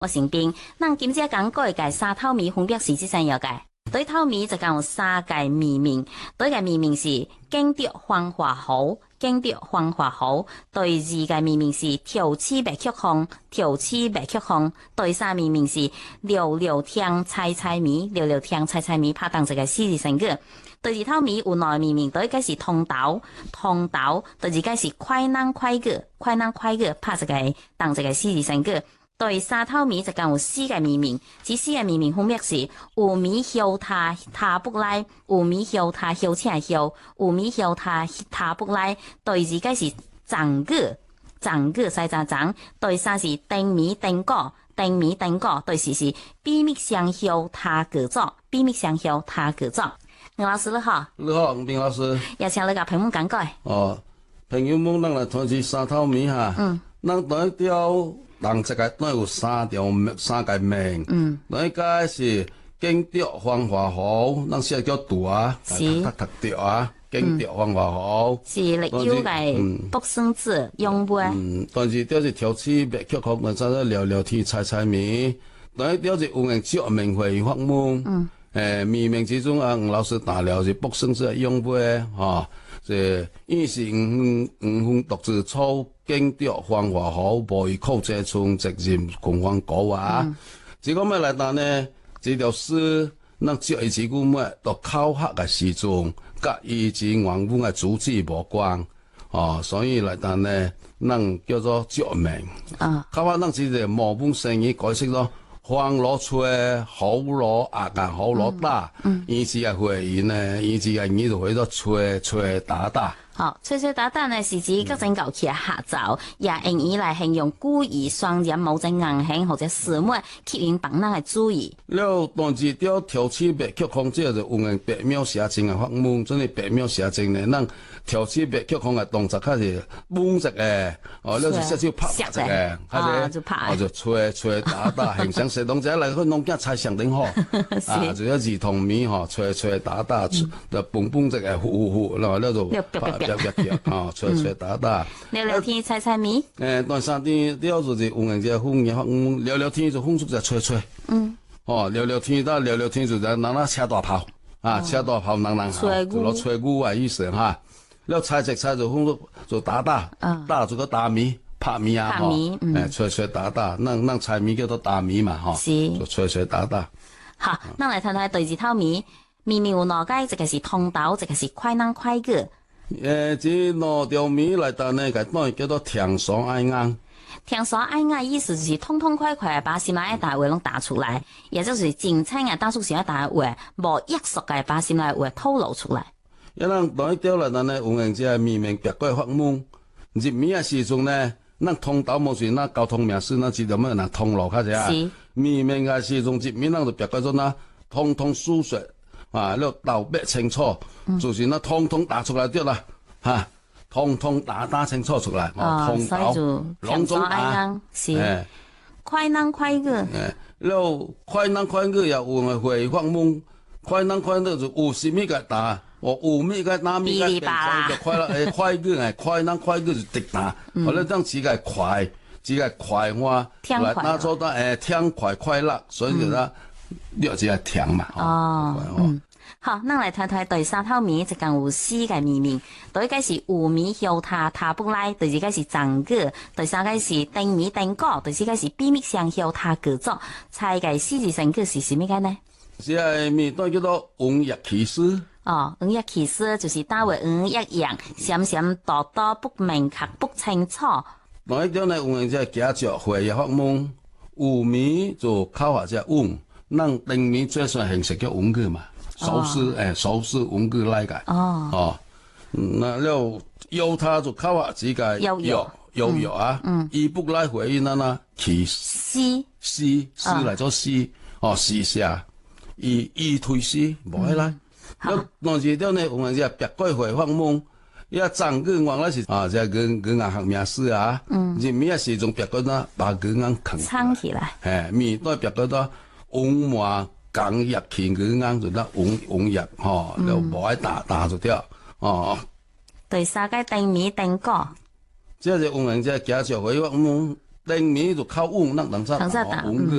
我身边，咱今朝讲过嘅三透米分别是即三样嘅。对透米就讲有三个秘名，对个秘名是经着芳华好，经着芳华好。对二个秘名是调起白曲风，调起白曲风。对三秘名是聊聊天猜猜谜，聊聊天猜猜谜，拍当一个四字成语。第二透米有两个秘密，第一个是通道，通道；第二个是快人快过，快人快过，拍一个当一个四字成语。第三透米就讲有四个秘密，这四个秘密分别是有米晓他他不来，有米晓他晓请晓，有米晓他他不来。第二个是长个，长个西查长。第三是定米定果，定米定果。第四是秘密相晓他各作，秘密相晓他各作。吴老师你好， 你好，吴斌老师。 也请你甲朋友讲解。 哦，朋友们，咱来谈起三透米哈。咱第一条，人世界都有三个命。第一个是经着芳华好，咱写叫读啊，读着啊，经着芳华好。 是历有个卜算子用杯。 但是条是调起白曲风，咱再聊聊天猜猜谜。第一条是有人照明会发梦。秘密之中啊，吴老师打了是卜算子用杯哈。是伊是五分独自草，经着芳华好，无以靠这村直任共芳果啊。这个咩来答呢？这条诗，咱照伊几句咩，到考核嘅时阵，甲伊之原本嘅主旨无关所以来答呢，咱叫做照明考核咱只个模本生意解释咯。芳罗吹，好罗压啊，好罗打。伊是个回音呢，伊是个耳就回到吹打打。 好，吹吹打打呢是指各种乐器嘅下奏，也用以来形容故意双人某种硬性或者事物吸引别人嘅注意。 了，但是条调起白曲风，这就有人白描写真嘅发梦，真係白描写真嘅，咱调起白曲风嘅动作较是猛直嘅，了就少少拍直嘅， 就拍， 就吹打打，形象是当者嚟去弄件猜想顶好，就有兒童面吹打打，就蹦直嘅呼，然後了就吹打打， 聊聊天猜猜谜。 第三天了就是有人就風嘅發夢，聊聊天就風速就吹。聊聊天就人車大炮車大炮人就攞吹鼓啊意思哈。了猜就風速就打打就個打謎拍謎啊吹打打，咱猜謎叫做打謎嘛就吹打打。 好，咱來睇睇第二透謎，秘密有兩個，一個是通道，一個是快人快過。 這兩條謎來答呢，個當然叫做聽爽愛硬。 聽爽愛硬意思就是痛痛快快把心內嘅大話攏打出來，也就是真清嘅打出心內大話，無約束嘅把心內嘅話透露出來。 一人當一條來答呢，有人即係明明白鬼發夢，入眠嘅時陣呢，咱通道冇算，咱交通名師，咱知道咩人通路較濟啊。明明嘅時陣入眠，咱就白鬼咗啦，通通輸說了道別清楚，就是那通通打出來對啦，通通打清楚出來，通道攏總打， 是快人快過。 了快人快過也有人會發夢，快人快過就有什麼個打，有咩個打咩個變快就快啦，快過快人快過就直打，或者當只個快，只個快話來打做得聽快樂，所以就啦。了解聽嘛， 好，咱來睇睇第三透謎，就講有四個秘密。第一個是有米曉他不來，第二個是長個，第三個是定米定果，第四個是秘密相曉他各作。猜個四字成語是什麼個呢？ 是係咪都叫做王役奇師？ 王役奇師就是打為王役樣，閃閃躲躲不明確不清楚。 另一條呢，有人即係假著會嘅發夢，有米就靠下隻翁。咱定面最算形式叫文具嘛，手勢文具來個。那了有他就靠下自個有啊，伊不來回應那其詩來做詩，詩寫，伊推詩無起來。了當時了呢，有人就白鬼會發夢，也長個原來是即係銀行名師啊，入面時仲白鬼那把銀行藏起來， 面都白鬼那。王麻講入前佢啱就得王入了無愛打就掉第三個定米定果， 即係有人即係假著佢灯谜就靠运，那人家打运